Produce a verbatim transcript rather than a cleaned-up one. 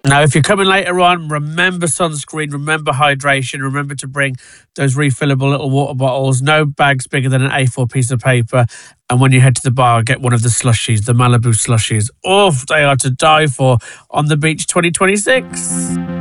Now, if you're coming later on, remember sunscreen, remember hydration, remember to bring those refillable little water bottles, no bags bigger than an A four piece of paper. And when you head to the bar, get one of the slushies, the Malibu slushies. Oh, they are to die for on the beach twenty twenty-six.